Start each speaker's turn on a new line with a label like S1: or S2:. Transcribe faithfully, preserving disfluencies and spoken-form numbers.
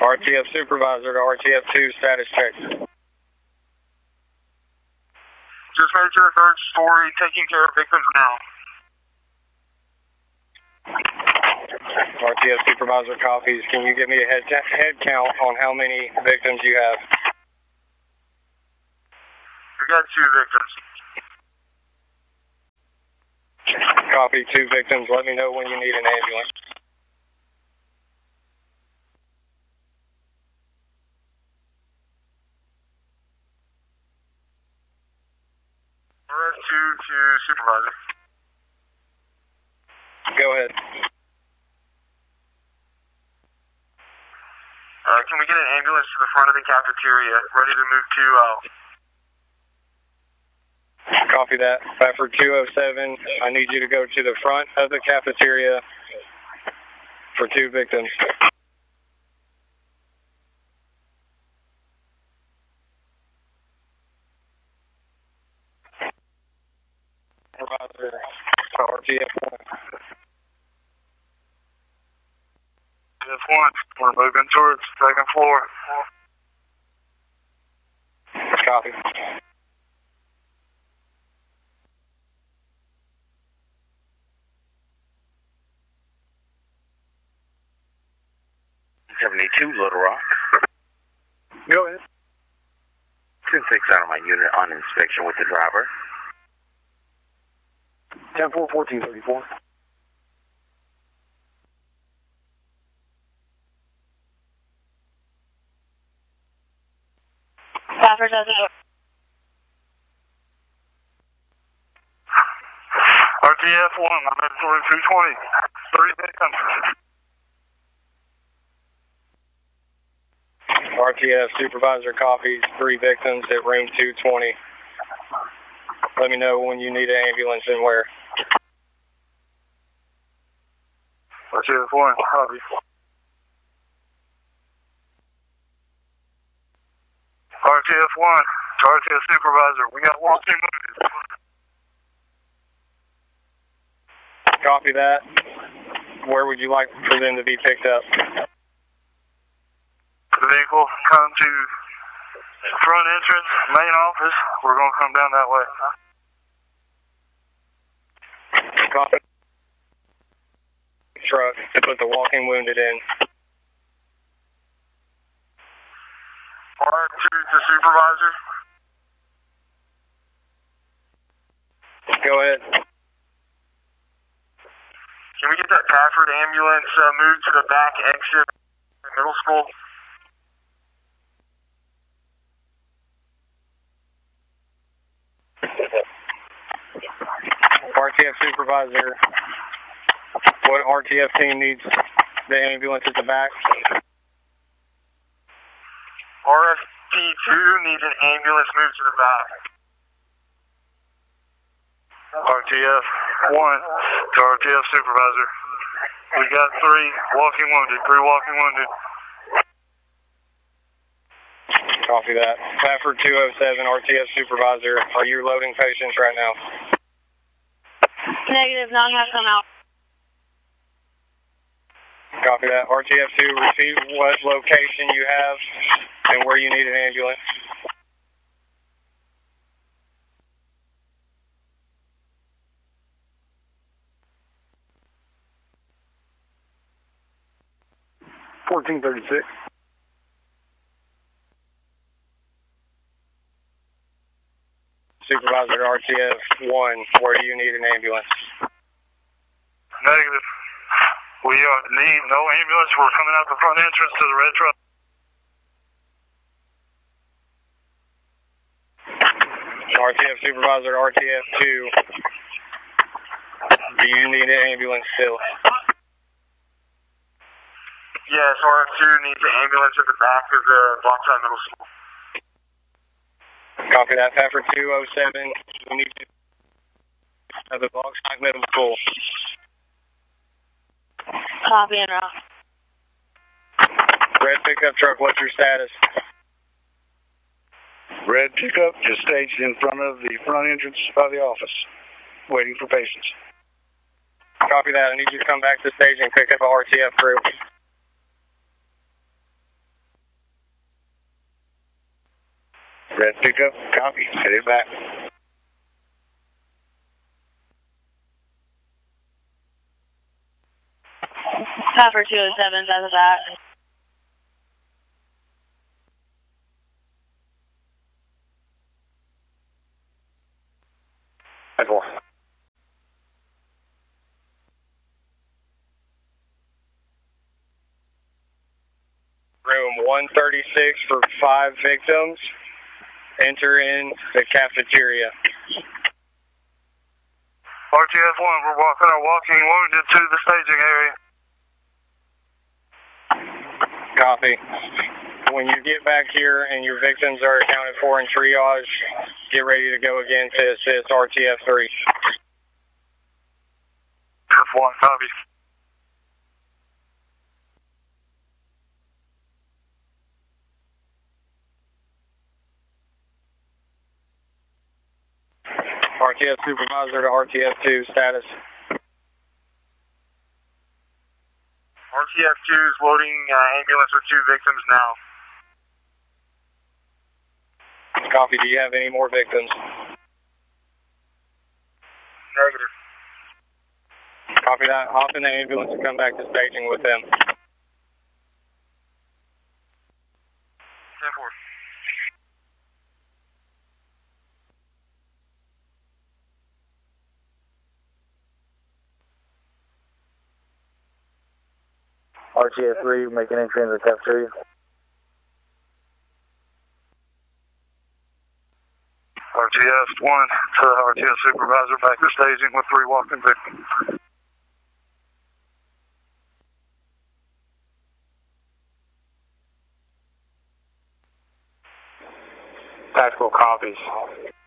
S1: R T F supervisor to R T F two, status check.
S2: Just made to the third story, taking care of victims now.
S1: R T F supervisor copies. Can you give me a head, head count on how many victims you have?
S2: We got two victims.
S1: Copy, two victims. Let me know when you need an ambulance.
S2: R F two to supervisor.
S1: Go ahead.
S2: Uh, can we get an ambulance to the front of the cafeteria, ready to move two out?
S1: Copy that. Baffert two oh seven, I need you to go to the front of the cafeteria for two victims. Supervisor, R T F one.
S2: R T F one, we're moving towards the second floor.
S1: Copy.
S3: seventy-two, Little Rock.
S1: Go ahead.
S3: ten six out of my unit on inspection with the driver.
S1: ten four, fourteen thirty-four.
S4: Baffert does it.
S2: R T F one, I'm at two twenty. Three victims.
S1: R T F supervisor copies, three victims at room two twenty. Let me know when you need an ambulance and where.
S2: R T F one, copy. R T F one, R T F supervisor, we got walking wounded.
S1: Copy that. Where would you like for them to be picked up?
S2: The vehicle come to front entrance, main office. We're going to come down that way.
S1: Copy. Truck to put the walking wounded in.
S2: R two to supervisor.
S1: Go ahead.
S2: Can we get that Baffert ambulance uh, moved to the back exit of middle school?
S1: R T F supervisor, what R T F team needs the ambulance at the back?
S2: R F P two needs an ambulance moved to the back. R T F one to R T F supervisor. We got three walking wounded, three walking wounded.
S1: Copy that. Baffert two oh seven, R T F supervisor, are you loading patients right now?
S4: Negative, not have come out.
S1: Copy that. R T F two, repeat what location you have and where you need an ambulance. fourteen thirty-six. Supervisor to R T F one, where do you need an ambulance?
S2: Negative. We uh, need no ambulance. We're coming out the front entrance to the red truck.
S1: R T F supervisor to R T F two, do you need an ambulance still?
S2: Yes, R F two needs an ambulance at the back of the Blockside Middle School.
S1: Copy that. Baffert two oh seven, we need to have the Blockside Middle School.
S4: Copy and route.
S1: Red pickup truck, what's your status?
S5: Red pickup just staged in front of the front entrance of the office, waiting for patients.
S1: Copy that. I need you to come back to the stage and pick up a R T F crew.
S5: Red pickup, copy. Headed back.
S4: Copper two oh seven, that's that.
S1: ten four. Room one thirty-six for five victims. Enter in the cafeteria.
S2: R T F one, we're walking our walking wounded to the staging area.
S1: Copy. When you get back here and your victims are accounted for in triage, get ready to go again to assist R T F three.
S2: F one, copy.
S1: R T F supervisor to R T F two, status.
S2: R T F two is loading uh, ambulance with two victims now.
S1: Copy, do you have any more victims?
S2: Negative.
S1: Copy that. Hop in the ambulance and come back to staging with them.
S2: ten four.
S6: R T F three making entry into the cafeteria.
S2: R T F one to R T F supervisor back to staging with three walking victims.
S1: Tactical copies.